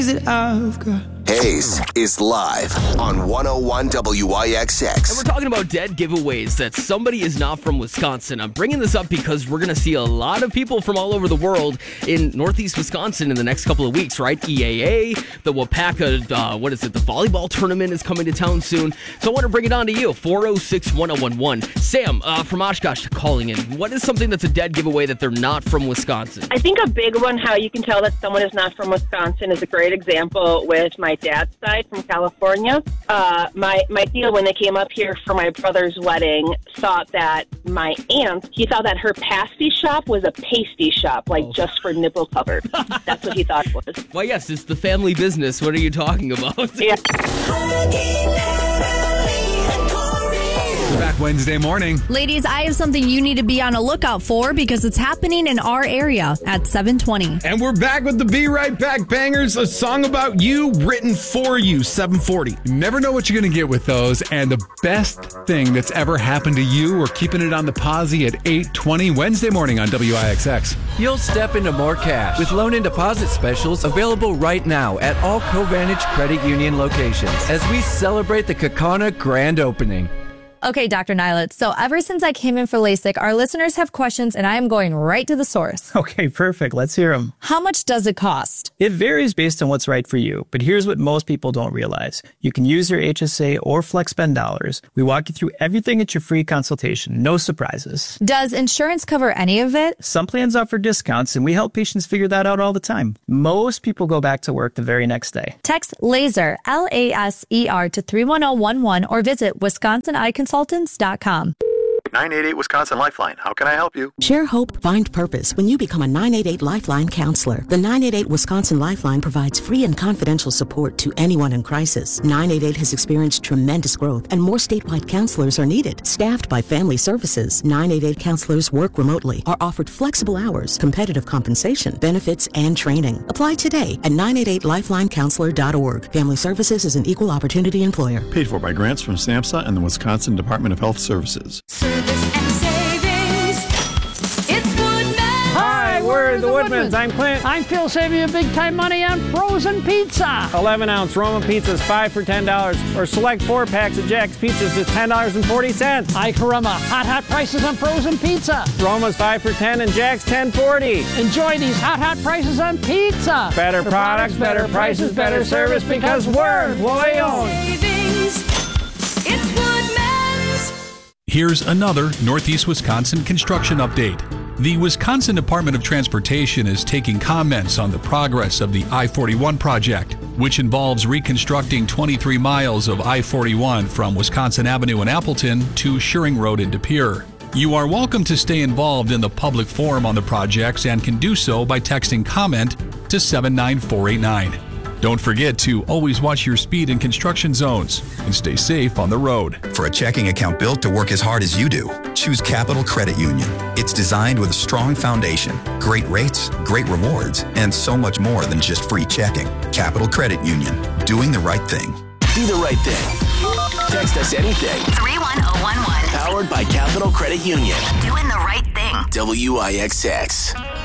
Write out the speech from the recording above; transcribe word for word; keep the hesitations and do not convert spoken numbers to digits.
I've got. Hayes is live on one oh one W I X X. And we're talking about dead giveaways that somebody is not from Wisconsin. I'm bringing this up because we're going to see a lot of people from all over the world in Northeast Wisconsin in the next couple of weeks, right? E A A, the Wapaka, uh, what is it, the volleyball tournament is coming to town soon. So I want to bring it on to you, four oh six, one oh one one. Sam uh, from Oshkosh calling in. What is something that's a dead giveaway that they're not from Wisconsin? I think a big one, how you can tell that someone is not from Wisconsin, is a great example with my dad's side from California. Uh, my my deal when they came up here for my brother's wedding thought that my aunt, he thought that her pasty shop was a pasty shop, like oh. just for nipple cover. That's what he thought it was. Well, yes, it's the family business. What are you talking about? Yeah. We're back Wednesday morning. Ladies, I have something you need to be on a lookout for because it's happening in our area at seven twenty. And we're back with the Be Right Back Bangers, a song about you written for you, seven forty. You never know what you're going to get with those. And the best thing that's ever happened to you, we're keeping it on the posse at eight twenty Wednesday morning on W I X X. You'll step into more cash with loan and deposit specials available right now at all Covantage Credit Union locations as we celebrate the Kaukauna grand opening. Okay, Doctor Nilet, so ever since I came in for LASIK, our listeners have questions, and I am going right to the source. Okay, perfect. Let's hear them. How much does it cost? It varies based on what's right for you, but here's what most people don't realize. You can use your H S A or FlexSpend dollars. We walk you through everything at your free consultation. No surprises. Does insurance cover any of it? Some plans offer discounts, and we help patients figure that out all the time. Most people go back to work the very next day. Text LASER, L A S E R, to three one zero one one or visit Wisconsin Eye Consultants dot com. nine eight eight Wisconsin Lifeline. How can I help you? Share hope, find purpose when you become a nine eight eight Lifeline counselor. The nine eight eight Wisconsin Lifeline provides free and confidential support to anyone in crisis. nine eight eight has experienced tremendous growth, and more statewide counselors are needed. Staffed by Family Services, nine eight eight counselors work remotely, are offered flexible hours, competitive compensation, benefits, and training. Apply today at nine eight eight lifeline counselor dot org. Family Services is an equal opportunity employer. Paid for by grants from SAMHSA and the Wisconsin Department of Health Services. Hi, we're the Woodmans. I'm Clint. I'm Phil, saving you big time money on frozen pizza. eleven ounce Roma pizzas, five for ten dollars. Or select four packs of Jack's pizzas at ten dollars and forty cents. Hi, Caramba. Hot, hot prices on frozen pizza. Roma's five for ten and Jack's ten forty. Enjoy these hot, hot prices on pizza. Better products, better prices, better service because we're Loyal. Savings. It's Woodmans. Here's another Northeast Wisconsin construction update. The Wisconsin Department of Transportation is taking comments on the progress of the I forty-one project, which involves reconstructing twenty-three miles of I forty-one from Wisconsin Avenue in Appleton to Shearing Road in De Pere. You are welcome to stay involved in the public forum on the projects and can do so by texting comment to seven nine four eight nine. Don't forget to always watch your speed in construction zones and stay safe on the road. For a checking account built to work as hard as you do, choose Capital Credit Union. It's designed with a strong foundation, great rates, great rewards, and so much more than just free checking. Capital Credit Union, doing the right thing. Do the right thing. Text us anything. three one zero one one. Powered by Capital Credit Union. Doing the right thing. W I X X.